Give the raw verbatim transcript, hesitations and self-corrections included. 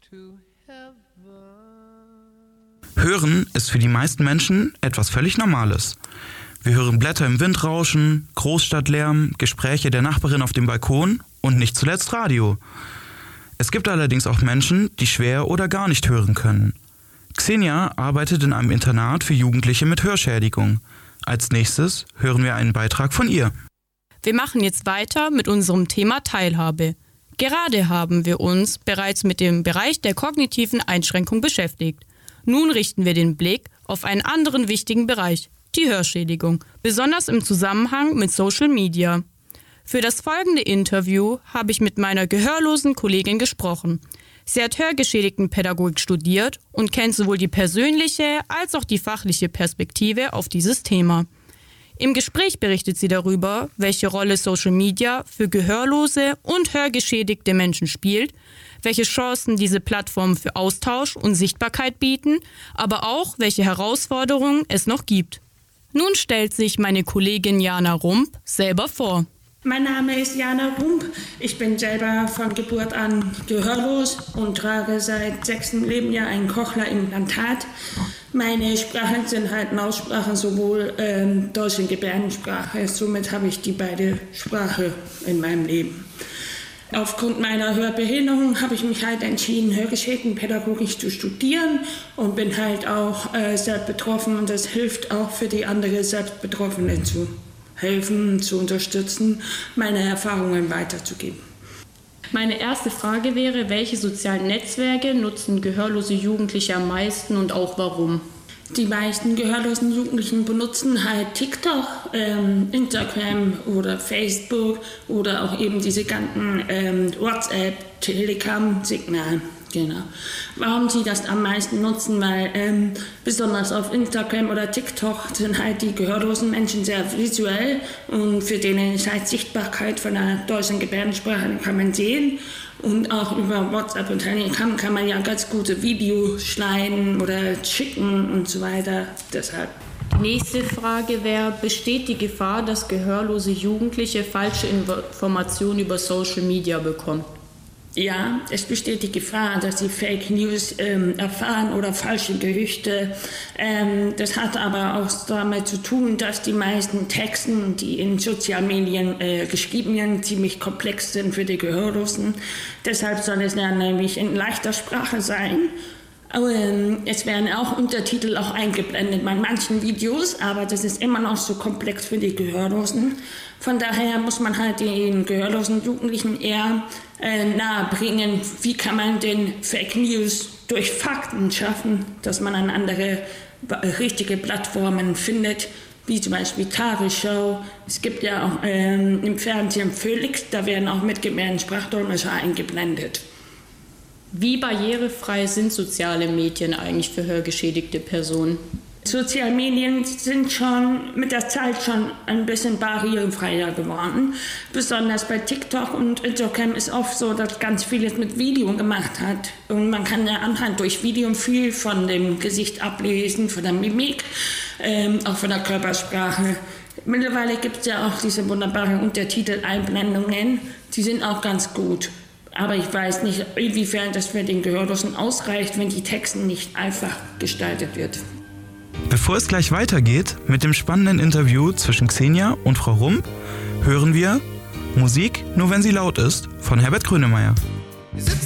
Hören ist für die meisten Menschen etwas völlig Normales. Wir hören Blätter im Wind rauschen, Großstadtlärm, Gespräche der Nachbarin auf dem Balkon und nicht zuletzt Radio. Es gibt allerdings auch Menschen, die schwer oder gar nicht hören können. Xenia arbeitet in einem Internat für Jugendliche mit Hörschädigung. Als nächstes hören wir einen Beitrag von ihr. Wir machen jetzt weiter mit unserem Thema Teilhabe. Gerade haben wir uns bereits mit dem Bereich der kognitiven Einschränkung beschäftigt. Nun richten wir den Blick auf einen anderen wichtigen Bereich, die Hörschädigung, besonders im Zusammenhang mit Social Media. Für das folgende Interview habe ich mit meiner gehörlosen Kollegin gesprochen. Sie hat Hörgeschädigtenpädagogik studiert und kennt sowohl die persönliche als auch die fachliche Perspektive auf dieses Thema. Im Gespräch berichtet sie darüber, welche Rolle Social Media für gehörlose und hörgeschädigte Menschen spielt, welche Chancen diese Plattformen für Austausch und Sichtbarkeit bieten, aber auch welche Herausforderungen es noch gibt. Nun stellt sich meine Kollegin Jana Rump selber vor. Mein Name ist Jana Rump. Ich bin selber von Geburt an gehörlos und trage seit sechstem Lebensjahr ein Cochlea-Implantat. Meine Sprachen sind halt Aussprachen, sowohl ähm, Deutsch und Gebärdensprache. Somit habe ich die beide Sprachen in meinem Leben. Aufgrund meiner Hörbehinderung habe ich mich halt entschieden, Hörgeschädigtenpädagogik zu studieren und bin halt auch äh, selbst betroffen. Und das hilft auch für die anderen Selbstbetroffenen zu helfen, zu unterstützen, meine Erfahrungen weiterzugeben. Meine erste Frage wäre, welche sozialen Netzwerke nutzen gehörlose Jugendliche am meisten und auch warum? Die meisten gehörlosen Jugendlichen benutzen halt TikTok, ähm, Instagram oder Facebook oder auch eben diese ganzen ähm, WhatsApp, Telegram-Signale. Genau. Warum sie das am meisten nutzen, weil ähm, besonders auf Instagram oder TikTok sind halt die gehörlosen Menschen sehr visuell und für denen ist halt Sichtbarkeit von der deutschen Gebärdensprache kann man sehen und auch über WhatsApp und Telegram kann man ja ganz gute Videos schneiden oder schicken und so weiter. Deshalb. Die nächste Frage wäre, besteht die Gefahr, dass gehörlose Jugendliche falsche Informationen über Social Media bekommen? Ja, es besteht die Gefahr, dass sie Fake News ähm, erfahren oder falsche Gerüchte. Ähm, das hat aber auch damit zu tun, dass die meisten Texten, die in sozialen Medien äh, geschrieben werden, ziemlich komplex sind für die Gehörlosen. Deshalb soll es ja nämlich in leichter Sprache sein. Ähm, es werden auch Untertitel auch eingeblendet bei manchen Videos, aber das ist immer noch so komplex für die Gehörlosen. Von daher muss man halt den gehörlosen Jugendlichen eher äh, nahebringen, wie kann man den Fake News durch Fakten schaffen, dass man an andere richtige Plattformen findet, wie zum Beispiel Tagesschau. Es gibt ja auch ähm, im Fernsehen Felix, da werden auch mit Gebärdensprachdolmetscher eingeblendet. Wie barrierefrei sind soziale Medien eigentlich für hörgeschädigte Personen? Soziale Medien sind schon mit der Zeit schon ein bisschen barrierefreier geworden. Besonders bei TikTok und Instagram ist oft so, dass ganz vieles mit Video gemacht hat. Und man kann ja anhand durch Video viel von dem Gesicht ablesen, von der Mimik, ähm, auch von der Körpersprache. Mittlerweile gibt es ja auch diese wunderbaren Untertitel-Einblendungen. Die sind auch ganz gut. Aber ich weiß nicht, inwiefern das für den Gehörlosen ausreicht, wenn die Texte nicht einfach gestaltet wird. Bevor es gleich weitergeht mit dem spannenden Interview zwischen Xenia und Frau Rump, hören wir Musik, nur wenn sie laut ist, von Herbert Grönemeyer.